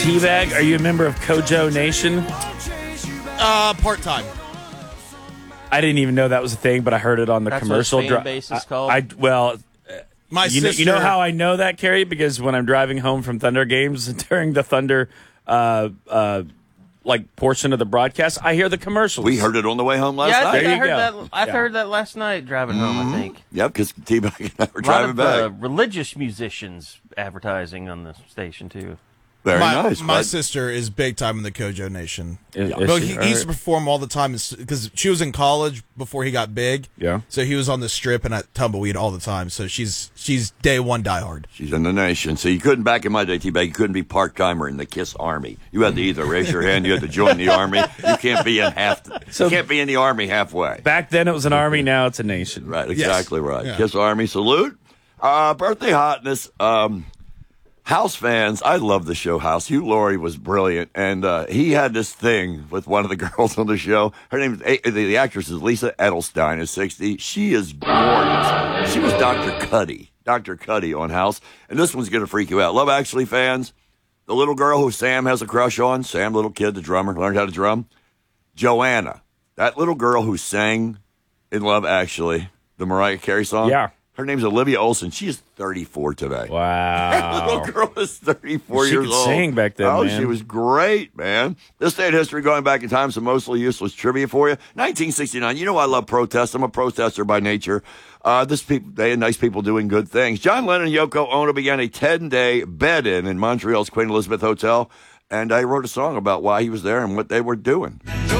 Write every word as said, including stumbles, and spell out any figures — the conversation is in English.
Teabag, are you a member of Kojo Nation? Uh, part-time. I didn't even know that was a thing, but I heard it on the That's commercial. what his fan base is called? I, I well, My you know, sister. you know how I know that, Carrie? Because when I'm driving home from Thunder games during the Thunder, uh, uh, like portion of the broadcast, I hear the commercials. We heard it on the way home last yeah, I night. think There I you heard go. that. I Yeah. heard that last night driving home. I think. Yep, because T-Bag and I were A lot driving of back. uh, religious musicians advertising on the station too. Very my, nice. My bud. sister is big time in the Kojo Nation. Is- is But she? he, All he used to right. perform all the time because she was in college before he got big. Yeah. So he was on the strip and at Tumbleweed all the time. So she's she's day one diehard. She's in the nation. So you couldn't, back in my day, T-Bag, you couldn't be part-timer in the KISS Army. You had to either raise your hand, you had to join the Army. You can't be in half. So- you can't be in the Army halfway. Back then it was an army, now it's a nation. Right, exactly right. Yeah. KISS Army salute. Uh, birthday hotness. Um, House fans, I love the show House. Hugh Laurie was brilliant, and uh, he had this thing with one of the girls on the show. Her name is, the, the actress is Lisa Edelstein, is sixty. She is glorious. She was Doctor Cuddy, Doctor Cuddy on House, and this one's going to freak you out. Love Actually fans, the little girl who Sam has a crush on, Sam, little kid, the drummer, learned how to drum, Joanna, that little girl who sang in Love Actually, the Mariah Carey song. Yeah. Her name's Olivia Olson. She is thirty-four today. Wow. That little girl is thirty-four She years could old. sing back then, Oh, man. she was great, man. This day in history, going back in time, some mostly useless trivia for you. nineteen sixty-nine. You know I love protests. I'm a protester by nature. Uh, this people, they had nice people doing good things. John Lennon and Yoko Ono began a ten-day bed-in in Montreal's Queen Elizabeth Hotel, and I wrote a song about why he was there and what they were doing.